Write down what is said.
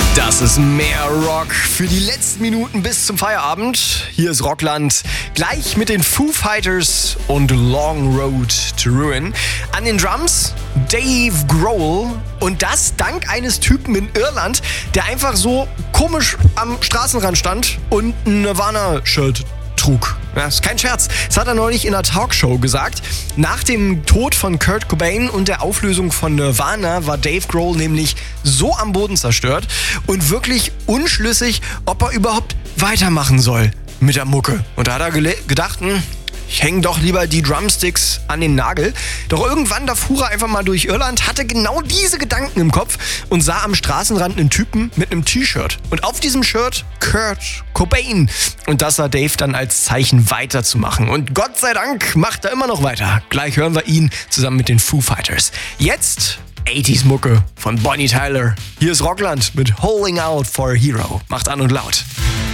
Das ist mehr Rock für die letzten Minuten bis zum Feierabend. Hier ist Rockland, gleich mit den Foo Fighters und Long Road to Ruin. An den Drums Dave Grohl und das dank eines Typen in Irland, der einfach so komisch am Straßenrand stand und ein Nirvana-Shirt trug. Ja, ist kein Scherz. Das hat er neulich in einer Talkshow gesagt. Nach dem Tod von Kurt Cobain und der Auflösung von Nirvana war Dave Grohl nämlich so am Boden zerstört und wirklich unschlüssig, ob er überhaupt weitermachen soll mit der Mucke. Und da hat er gedacht, ich hänge doch lieber die Drumsticks an den Nagel. Doch irgendwann, da fuhr er einfach mal durch Irland, hatte genau diese Gedanken im Kopf und sah am Straßenrand einen Typen mit einem T-Shirt. Und auf diesem Shirt Kurt Cobain. Und das sah Dave dann als Zeichen weiterzumachen. Und Gott sei Dank macht er immer noch weiter. Gleich hören wir ihn zusammen mit den Foo Fighters. Jetzt 80s Mucke von Bonnie Tyler. Hier ist Rockland mit Holding Out for a Hero. Macht an und laut.